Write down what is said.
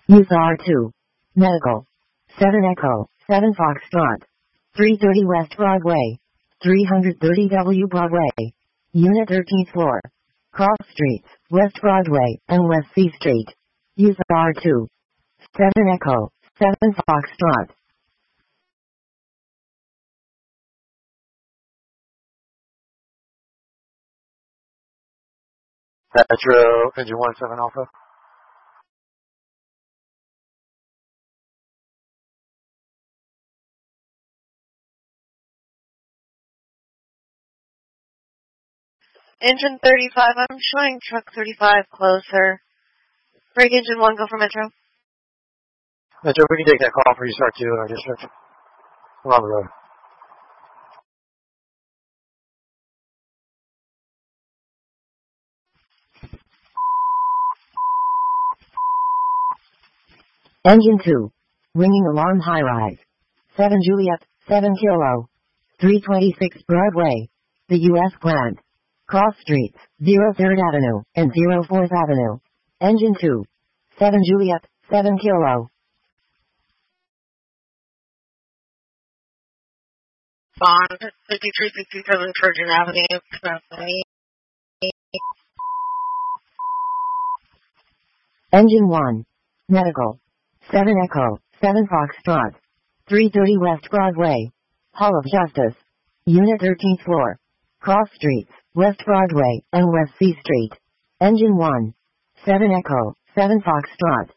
Use R2. Medical. 7 Echo, 7 Foxtrot. 330 West Broadway. 330 W Broadway. Unit 13th floor. Cross Streets, West Broadway, and West C Street. Use R2. 7 Echo, 7 Foxtrot. Metro, engine 17 Alpha. Engine 35, I'm showing truck 35 closer. Break engine 1, go for Metro. Metro, we can take that call for you start 2 in our district. We're on the road. Engine 2. Ringing alarm high rise. 7 Juliet, 7 Kilo. 326 Broadway. The U.S. plant. Cross Streets, 03rd Avenue and 04th Avenue. Engine 2. 7 Juliet, 7 Kilo. Bond, 5367 Trojan Avenue. Engine 1. Medical. 7 Echo, 7 Foxtrot. 330 West Broadway. Hall of Justice. Unit 13th floor. Cross Streets, West Broadway, and West C Street. Engine 1. 7 Echo, 7 Foxtrot.